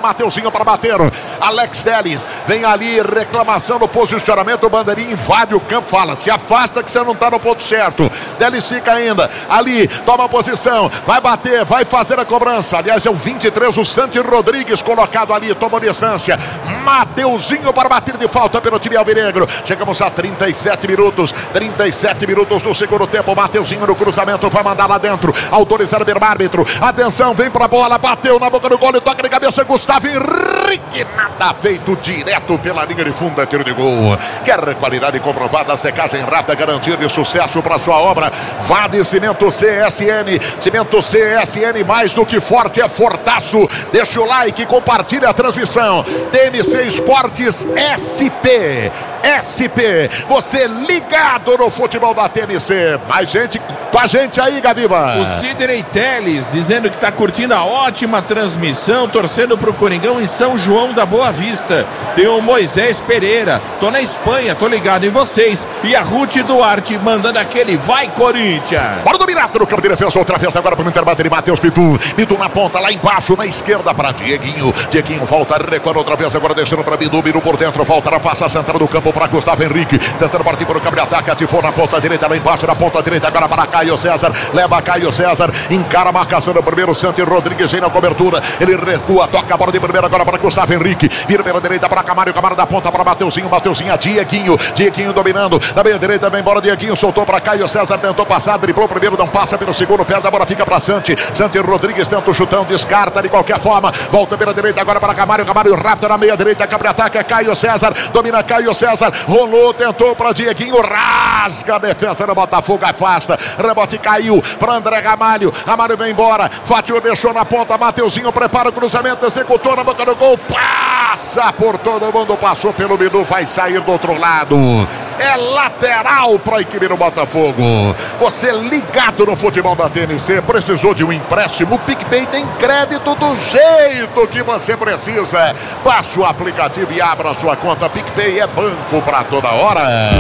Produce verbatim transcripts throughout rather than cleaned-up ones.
Mateuzinho para bater. Alex Telles vem ali, reclamação do posicionamento. O bandeirinha invade o campo, fala, se afasta que você não está no ponto certo. Telles fica ainda ali, toma posição, vai bater, vai fazer a cobrança. Aliás, é o vinte e três, o Santi Rodrigues colocado ali, tomou distância. Mateuzinho para bater de falta pelo time alvinegro. Chegamos a trinta e sete minutos, trinta e sete minutos do segundo tempo. Mateuzinho no cruzamento, vai mandar lá dentro, autorizado pelo árbitro. Atenção, vem pra bola, bateu na boca do gol e toca de cabeça, Gustavo Henrique, nada feito, direto pela linha de fundo, é tiro de gol. Quer qualidade comprovada, secagem rápida, garantia de sucesso para sua obra? Vá de Cimento C S N, Cimento C S N, mais do que forte, é fortaço. Deixa o like, compartilha a transmissão. T M C Esportes S P, S P, você ligado no futebol da T M C. Mais gente com a gente aí, Gaviva. O Sidney Telles dizendo que está curtindo a ótima transmissão, torcendo pro Coringão em São João da Boa Vista. Tem o Moisés Pereira, tô na Espanha, tô ligado em vocês. E a Ruth Duarte mandando aquele vai Corinthians. Bora do Mirato no campo de defesa, outra vez agora pro Inter bater e Matheus Pitu. Pitu na ponta, lá embaixo, na esquerda para Dieguinho. Dieguinho volta, recuando outra vez agora, deixando para Bidu, Bidu por dentro, volta na face central do campo para Gustavo Henrique. Tentando partir para o campo de ataque, ativou na ponta direita, lá embaixo, na ponta direita, agora para Caio César. Leva Caio César, encara a marcação do primeiro, Santi Rodrigues vem na cobertura. Ele recua, toca a bola de primeira agora para Gustavo Henrique. Vira pela direita para Camário, Camário da ponta para Mateuzinho, Mateuzinho a Dieguinho. Dieguinho dominando, na meia direita, vem embora Dieguinho, soltou para Caio César, tentou passar, driblou primeiro, não passa pelo segundo, perde a bola, fica para Santi. Santi Rodrigues tenta o chutão, descarta de qualquer forma, volta pela direita agora para Camário, Camário rápido na meia direita, cabre ataque, é Caio César, domina Caio César, rolou, tentou para Dieguinho, rasga a defesa do Botafogo, afasta, rebote caiu para André Ramalho, Ramalho vem embora, Fátio deixou na ponta, Mateuzinho prepara o cruzamento, executou na boca do gol, passa por todo mundo, passou pelo Bidu, vai sair do outro lado, é lateral para a equipe do Botafogo. Você ligado no futebol da T N C, precisou de um empréstimo, o PicPay tem crédito do jeito que você precisa. Baixe o aplicativo e abra a sua conta. PicPay é banco para toda hora.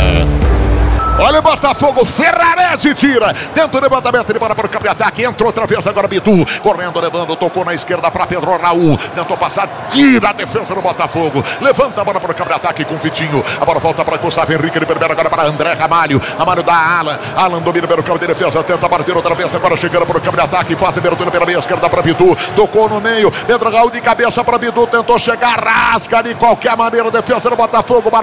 Olha o Botafogo, Ferrarese tira, dentro do levantamento, ele bora para o campo de ataque, entrou outra vez agora Bidu, correndo, levando, tocou na esquerda para Pedro Raul, tentou passar, tira a defesa do Botafogo, levanta a bola para o campo de ataque com Vitinho, a bola volta para Gustavo Henrique, ele primeiro agora para André Ramalho, Ramalho da Alan, Alan domina pelo campo de defesa, tenta bater outra vez, agora chegando para o campo de ataque, faz a abertura pela meia esquerda para Bidu, tocou no meio, Pedro Raul de cabeça para Bidu, tentou chegar, rasga de qualquer maneira, defesa do Botafogo,